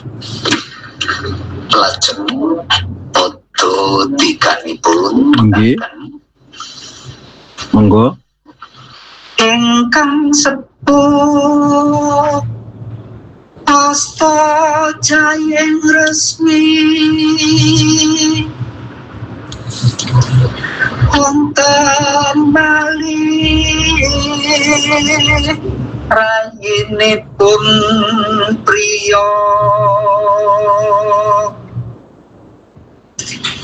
lajeng padha tikanipun nggih monggo ingkang sepuh asta jayeng resmi wonten malih rayinipun priya